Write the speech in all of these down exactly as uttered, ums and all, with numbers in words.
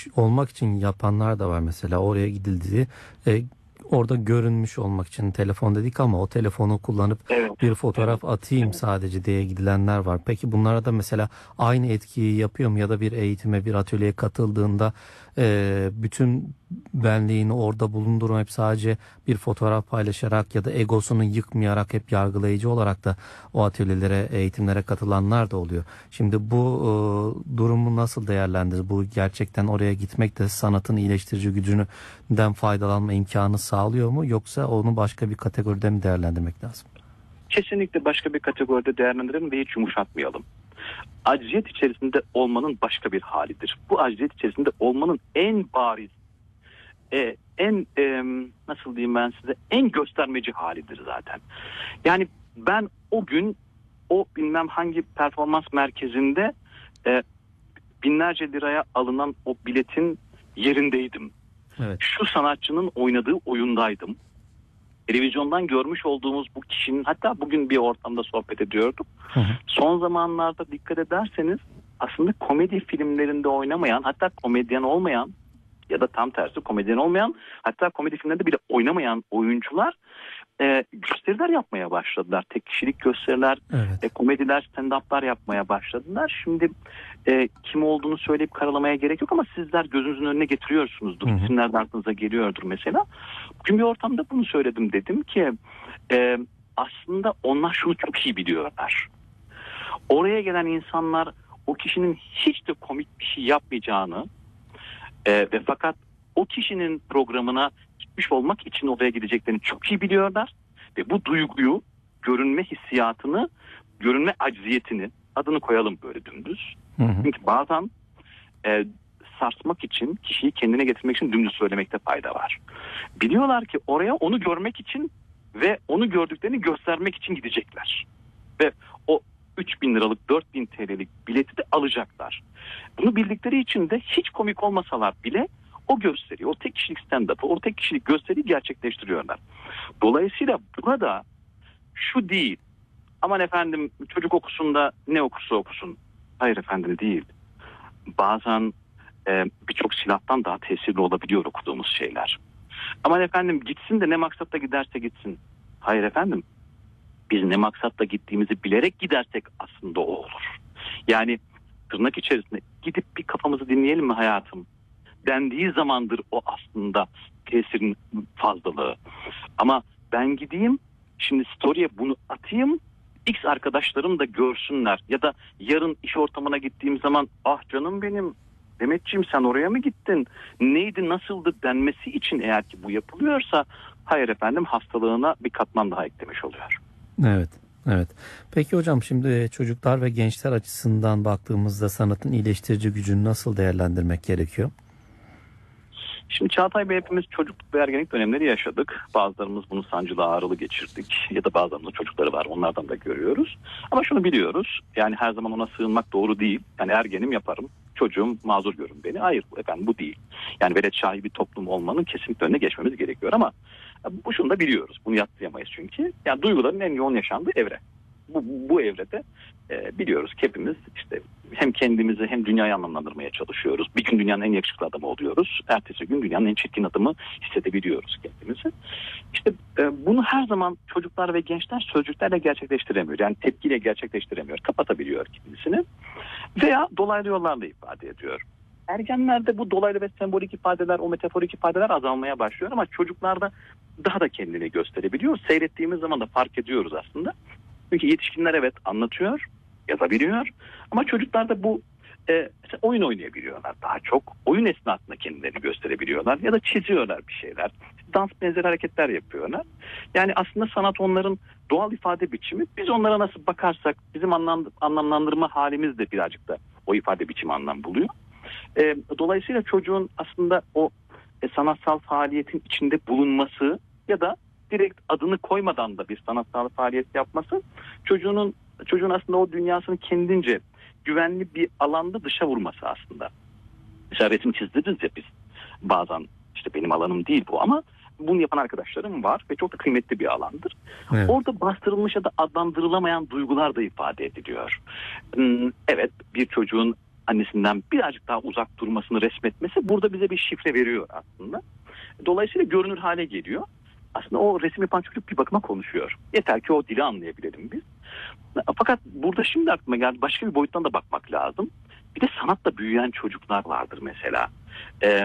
iş olmak için yapanlar da var mesela. Oraya gidildiği e, orada görünmüş olmak için telefon dedik ama o telefonu kullanıp Evet. bir fotoğraf Evet. atayım Evet. sadece diye gidilenler var. Peki bunlara da mesela aynı etkiyi yapıyor mu ya da bir eğitime, bir atölyeye katıldığında e, bütün benliğini orada bulundurmayıp sadece bir fotoğraf paylaşarak ya da egosunu yıkmayarak hep yargılayıcı olarak da o atölyelere, eğitimlere katılanlar da oluyor. Şimdi bu e, durumu nasıl değerlendirir? Bu gerçekten oraya gitmek de sanatın iyileştirici gücünden faydalanma imkanı sağlıyor mu? Yoksa onu başka bir kategoride mi değerlendirmek lazım? Kesinlikle başka bir kategoride değerlendirelim ve hiç yumuşatmayalım. Acziyet içerisinde olmanın başka bir halidir. Bu acziyet içerisinde olmanın en bariz, e, en e, nasıl diyeyim ben size, en göstermeci halidir zaten. Yani ben o gün o bilmem hangi performans merkezinde e, binlerce liraya alınan o biletin yerindeydim. Evet. Şu sanatçının oynadığı oyundaydım. Televizyondan görmüş olduğumuz bu kişinin, hatta bugün bir ortamda sohbet ediyorduk. Hı hı. Son zamanlarda dikkat ederseniz aslında komedi filmlerinde oynamayan, hatta komedyen olmayan ya da tam tersi komedyen olmayan, hatta komedi filmlerinde bile oynamayan oyuncular e, gösteriler yapmaya başladılar. Tek kişilik gösteriler, Evet. e, komediler, stand-up'lar yapmaya başladılar. Şimdi e, kim olduğunu söyleyip karalamaya gerek yok ama sizler gözünüzün önüne getiriyorsunuzdur. Hı hı. İsimler de aklınıza geliyordur mesela. Bugün bir ortamda bunu söyledim, dedim ki e, aslında onlar şunu çok iyi biliyorlar. Oraya gelen insanlar o kişinin hiç de komik bir şey yapmayacağını e, ve fakat o kişinin programına gitmiş olmak için oraya gideceklerini çok iyi biliyorlar. Ve bu duyguyu, görünme hissiyatını, görünme acziyetini, adını koyalım böyle dümdüz. Hı hı. Çünkü bazen e, sarsmak için, kişiyi kendine getirmek için dümdüz söylemekte fayda var. Biliyorlar ki oraya onu görmek için ve onu gördüklerini göstermek için gidecekler. Ve o üç bin liralık, dört bin T L'lik bileti de alacaklar. Bunu bildikleri için de hiç komik olmasalar bile o gösteriyi, o tek kişilik stand-up'ı, o tek kişilik gösteriyi gerçekleştiriyorlar. Dolayısıyla burada şu değil, aman efendim çocuk okusun da ne okursa okusun. Hayır efendim, değil. Bazen e, birçok silahtan daha tesirli olabiliyor okuduğumuz şeyler. Aman efendim gitsin de ne maksatla giderse gitsin. Hayır efendim, biz ne maksatla gittiğimizi bilerek gidersek aslında o olur. Yani tırnak içerisinde gidip bir kafamızı dinleyelim mi hayatım dendiği zamandır o aslında tesirin fazlalığı. Ama ben gideyim şimdi story'e bunu atayım, X arkadaşlarım da görsünler ya da yarın iş ortamına gittiğim zaman ah canım benim Demetciğim sen oraya mı gittin, neydi nasıldı denmesi için eğer ki bu yapılıyorsa, hayır efendim, hastalığına bir katman daha eklemiş oluyor. Evet, evet. Peki hocam, şimdi çocuklar ve gençler açısından baktığımızda sanatın iyileştirici gücünü nasıl değerlendirmek gerekiyor? Şimdi Çağatay Bey, hepimiz çocukluk ve ergenlik dönemleri yaşadık. Bazılarımız bunu sancılı ağrılı geçirdik ya da bazılarımızın çocukları var, onlardan da görüyoruz. Ama şunu biliyoruz, yani her zaman ona sığınmak doğru değil. Yani ergenim yaparım, çocuğum mazur görün beni. Hayır efendim, bu değil. Yani velet şahi bir toplum olmanın kesinlikle önüne geçmemiz gerekiyor ama bu şunu da biliyoruz, bunu yadsıyamayız çünkü. Yani duyguların en yoğun yaşandığı evre. Bu, bu evrede e, biliyoruz ki hepimiz işte hem kendimizi hem dünyayı anlamlandırmaya çalışıyoruz. Bir gün dünyanın en yakışıklı adamı oluyoruz. Ertesi gün dünyanın en çirkin adamı hissedebiliyoruz kendimizi. İşte e, bunu her zaman çocuklar ve gençler sözcüklerle gerçekleştiremiyor. Yani tepkiyle gerçekleştiremiyor. Kapatabiliyor kendisini. Veya dolaylı yollarla ifade ediyor. Ergenlerde bu dolaylı ve sembolik ifadeler, o metaforik ifadeler azalmaya başlıyor ama çocuklarda daha da kendini gösterebiliyor. Seyrettiğimiz zaman da fark ediyoruz aslında. Çünkü yetişkinler evet anlatıyor, yazabiliyor ama çocuklar da bu e, oyun oynayabiliyorlar. Daha çok oyun esnasında kendilerini gösterebiliyorlar ya da çiziyorlar bir şeyler. Dans benzeri hareketler yapıyorlar. Yani aslında sanat onların doğal ifade biçimi. Biz onlara nasıl bakarsak bizim anlam, anlamlandırma halimiz de birazcık da o ifade biçimi anlam buluyor. E, dolayısıyla çocuğun aslında o e, sanatsal faaliyetin içinde bulunması ya da direkt adını koymadan da bir sanatsal faaliyet yapması çocuğunun çocuğun aslında o dünyasını kendince güvenli bir alanda dışa vurması aslında. Mesela resim çizdiririz ya biz bazen, işte benim alanım değil bu ama bunu yapan arkadaşlarım var ve çok da kıymetli bir alandır. Evet. Orada bastırılmış ya da adlandırılamayan duygular da ifade ediliyor. Evet, bir çocuğun annesinden birazcık daha uzak durmasını resmetmesi burada bize bir şifre veriyor aslında. Dolayısıyla görünür hale geliyor. Aslında o resim yapan çocuk bir bakıma konuşuyor. Yeter ki o dili anlayabilelim biz. Fakat burada şimdi aklıma geldi, başka bir boyuttan da bakmak lazım. Bir de sanatla büyüyen çocuklar vardır mesela. Ee,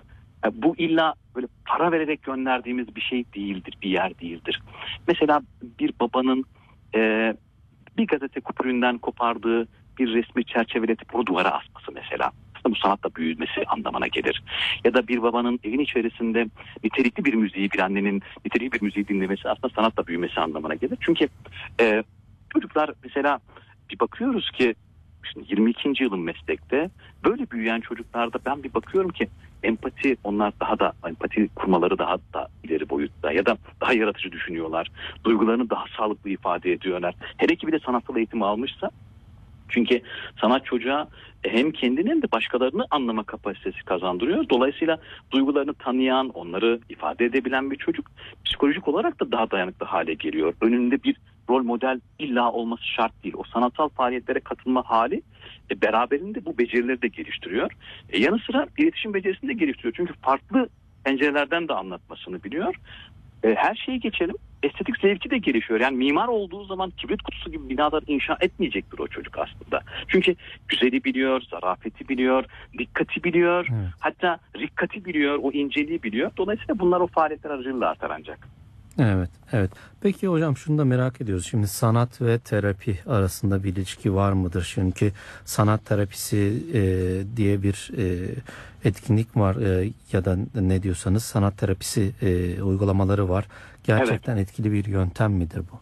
bu illa böyle para vererek gönderdiğimiz bir şey değildir, bir yer değildir. Mesela bir babanın e, bir gazete kupüründen kopardığı bir resmi çerçeveletip onu duvara asması mesela. Aslında bu sanatla büyümesi anlamına gelir. Ya da bir babanın evin içerisinde nitelikli bir müziği, bir annenin nitelikli bir müziği dinlemesi aslında sanatla büyümesi anlamına gelir. Çünkü e, çocuklar mesela bir bakıyoruz ki şimdi yirmi ikinci yılın meslekte böyle büyüyen çocuklarda ben bir bakıyorum ki empati, onlar daha da empati kurmaları daha da ileri boyutta ya da daha yaratıcı düşünüyorlar. Duygularını daha sağlıklı ifade ediyorlar. Hele ki bir de sanatsal eğitim almışsa, çünkü sanat çocuğa hem kendini hem de başkalarını anlama kapasitesi kazandırıyor. Dolayısıyla duygularını tanıyan, onları ifade edebilen bir çocuk psikolojik olarak da daha dayanıklı hale geliyor. Önünde bir rol model illa olması şart değil. O sanatsal faaliyetlere katılma hali e, beraberinde bu becerileri de geliştiriyor. E, yanı sıra iletişim becerisini de geliştiriyor. Çünkü farklı pencerelerden de anlatmasını biliyor. E, her şeyi geçelim. Estetik zevki de gelişiyor. Yani mimar olduğu zaman kibrit kutusu gibi binalar inşa etmeyecektir o çocuk aslında. Çünkü güzeli biliyor, zarafeti biliyor, dikkati biliyor. Evet. Hatta rikkati biliyor, o inceliği biliyor. Dolayısıyla bunlar o faaliyetler aracılığıyla artar ancak. Evet, evet. Peki hocam şunu da merak ediyoruz. Şimdi sanat ve terapi arasında bir ilişki var mıdır? Çünkü sanat terapisi e, diye bir e, etkinlik var e, ya da ne diyorsanız sanat terapisi e, uygulamaları var. Gerçekten evet. Etkili bir yöntem midir bu?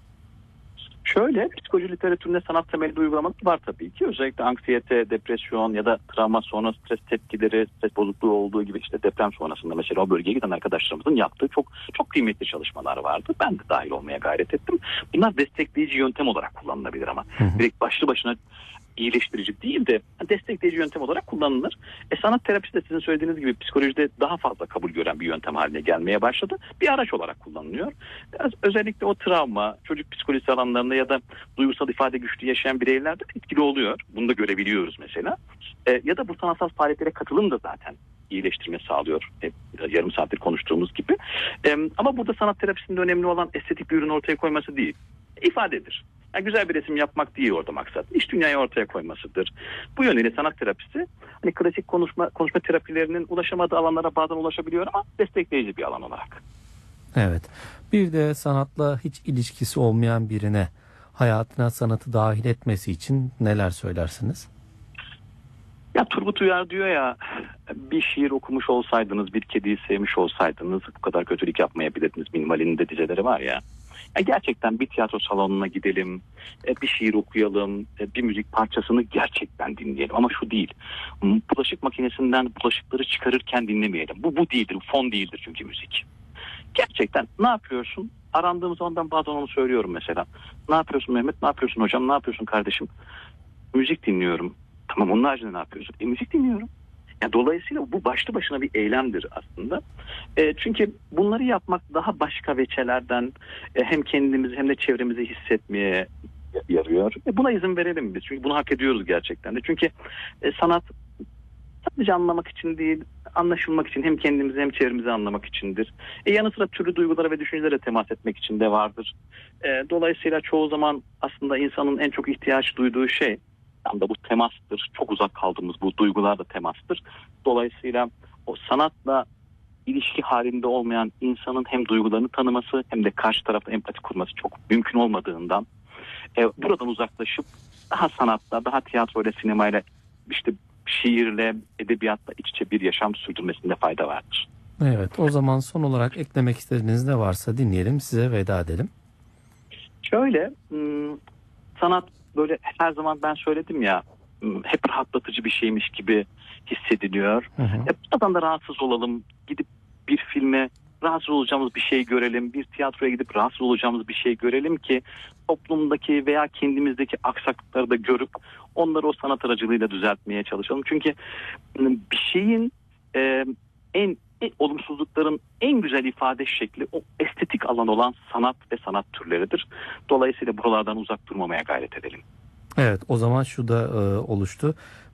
Şöyle, psikoloji literatüründe sanat temelli uygulamalar var tabii ki. Özellikle anksiyete, depresyon ya da travma sonrası stres tepkileri, stres bozukluğu olduğu gibi işte deprem sonrasında mesela o bölgeye giden arkadaşlarımızın yaptığı çok çok kıymetli çalışmalar vardı. Ben de dahil olmaya gayret ettim. Bunlar destekleyici yöntem olarak kullanılabilir ama hı hı. direkt başlı başına iyileştirici değil de destekleyici yöntem olarak kullanılır. E, sanat terapisi de sizin söylediğiniz gibi psikolojide daha fazla kabul gören bir yöntem haline gelmeye başladı. Bir araç olarak kullanılıyor. Biraz özellikle o travma, çocuk psikolojisi alanlarında ya da duygusal ifade güçlüğü yaşayan bireylerde etkili oluyor. Bunu da görebiliyoruz mesela. E, ya da bu sanatsal faaliyetlere katılım da zaten iyileştirme sağlıyor. E, yarım saattir konuştuğumuz gibi. E, ama burada sanat terapisinde önemli olan estetik bir ürün ortaya koyması değil. İfadedir. Yani güzel bir resim yapmak değil orada maksat. İç dünyayı ortaya koymasıdır. Bu yönüyle sanat terapisi hani klasik konuşma konuşma terapilerinin ulaşamadığı alanlara bazen ulaşabiliyor ama destekleyici bir alan olarak. Evet. Bir de sanatla hiç ilişkisi olmayan birine hayatına sanatı dahil etmesi için neler söylersiniz? Ya Turgut Uyar diyor ya, bir şiir okumuş olsaydınız, bir kediyi sevmiş olsaydınız bu kadar kötülük yapmayabilirdiniz. Minimalinin de dizeleri var ya. Ya gerçekten bir tiyatro salonuna gidelim, bir şiir okuyalım, bir müzik parçasını gerçekten dinleyelim. Ama şu değil, bulaşık makinesinden bulaşıkları çıkarırken dinlemeyelim. Bu bu değildir, bu fon değildir çünkü müzik. Gerçekten ne yapıyorsun? Arandığım zaman ben bazen onu söylüyorum mesela. Ne yapıyorsun Mehmet, ne yapıyorsun hocam, ne yapıyorsun kardeşim? Müzik dinliyorum. Tamam, onun haricinde ne yapıyorsun? E müzik dinliyorum. Yani dolayısıyla bu başlı başına bir eylemdir aslında. E, çünkü bunları yapmak daha başka veçelerden e, hem kendimizi hem de çevremizi hissetmeye yarıyor. E, buna izin verelim biz. Çünkü bunu hak ediyoruz gerçekten de. Çünkü e, sanat sadece anlamak için değil, anlaşılmak için, hem kendimizi hem çevremizi anlamak içindir. E, yanı sıra türlü duygulara ve düşüncelere temas etmek için de vardır. E, dolayısıyla çoğu zaman aslında insanın en çok ihtiyaç duyduğu şey tam da bu temastır. Çok uzak kaldığımız bu duygular da temastır. Dolayısıyla o sanatla ilişki halinde olmayan insanın hem duygularını tanıması hem de karşı tarafta empati kurması çok mümkün olmadığından e, buradan uzaklaşıp daha sanatla, daha tiyatroyla, sinemayla, işte şiirle, edebiyatla iç içe bir yaşam sürdürmesinde fayda vardır. Evet, o zaman son olarak eklemek istediğiniz ne varsa dinleyelim, size veda edelim. Şöyle, sanat böyle her zaman ben söyledim ya, hep rahatlatıcı bir şeymiş gibi hissediliyor. Hı hı. Hep bazen de rahatsız olalım, gidip bir filme rahatsız olacağımız bir şey görelim, bir tiyatroya gidip rahatsız olacağımız bir şey görelim ki toplumdaki veya kendimizdeki aksaklıkları da görüp onları o sanat aracılığıyla düzeltmeye çalışalım. Çünkü bir şeyin e, en, en olumsuzlukların en güzel ifade şekli o estetik alan olan sanat ve sanat türleridir. Dolayısıyla buralardan uzak durmamaya gayret edelim. Evet, o zaman şu da e, oluştu.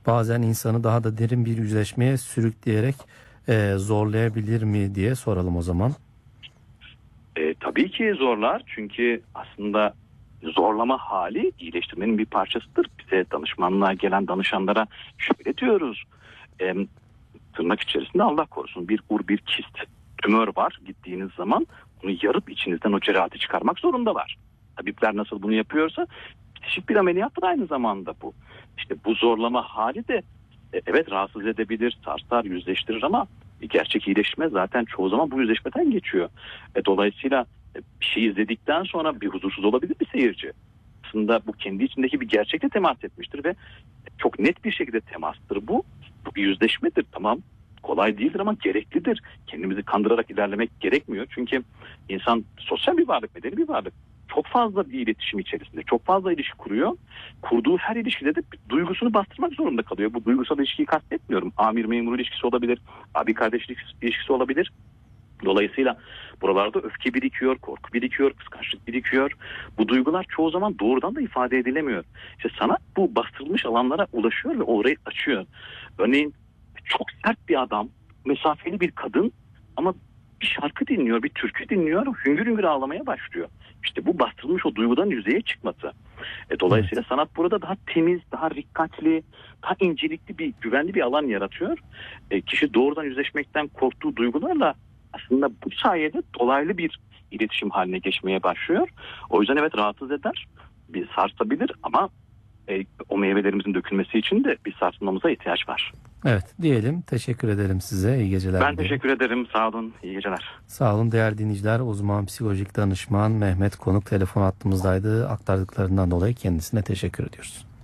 bazen insanı daha da derin bir yüzleşmeye sürükleyerek e, zorlayabilir mi diye soralım o zaman. E, tabii ki zorlar, çünkü aslında zorlama hali iyileştirmenin bir parçasıdır. Bize danışmanlığa gelen danışanlara şöyle diyoruz. E, tırnak içerisinde Allah korusun bir ur bir kist tümör var, gittiğiniz zaman bunu yarıp içinizden o cerahati çıkarmak zorundalar. Tabipler nasıl bunu yapıyorsa bitişik bir ameliyattır aynı zamanda bu. İşte bu zorlama hali de e, evet rahatsız edebilir, sarsar, yüzleştirir ama gerçek iyileşme zaten çoğu zaman bu yüzleşmeden geçiyor. E, dolayısıyla e, bir şey izledikten sonra bir huzursuz olabilir bir seyirci. Aslında bu kendi içindeki bir gerçekle temas etmiştir ve çok net bir şekilde temastır bu. Bu bir yüzleşmedir, tamam. Kolay değildir ama gereklidir. Kendimizi kandırarak ilerlemek gerekmiyor. Çünkü insan sosyal bir varlık, medeni bir varlık. Çok fazla bir iletişim içerisinde, çok fazla ilişki kuruyor. Kurduğu her ilişkide de duygusunu bastırmak zorunda kalıyor. Bu duygusal ilişkiyi kastetmiyorum. Amir memur ilişkisi olabilir, abi kardeş ilişkisi olabilir. Dolayısıyla buralarda öfke birikiyor, korku birikiyor, kıskançlık birikiyor. Bu duygular çoğu zaman doğrudan da ifade edilemiyor. İşte sanat bu bastırılmış alanlara ulaşıyor ve orayı açıyor. Örneğin çok sert bir adam, mesafeli bir kadın ama bir şarkı dinliyor, bir türkü dinliyor, hüngür hüngür ağlamaya başlıyor. İşte bu bastırılmış o duygudan yüzeye çıkması. E, dolayısıyla evet. Sanat burada daha temiz, daha rikkatli, daha incelikli bir, güvenli bir alan yaratıyor. E, kişi doğrudan yüzleşmekten korktuğu duygularla aslında bu sayede dolaylı bir iletişim haline geçmeye başlıyor. O yüzden evet rahatsız eder, bir sarsabilir ama e, o meyvelerimizin dökülmesi için de bir sarsılmamıza ihtiyaç var. Evet diyelim, teşekkür ederim size, iyi geceler. Ben diyelim. Teşekkür ederim, sağ olun, iyi geceler. Sağ olun değerli dinleyiciler, uzman psikolojik danışman Mehmet Konuk telefon hattımızdaydı. Aktardıklarından dolayı kendisine teşekkür ediyoruz.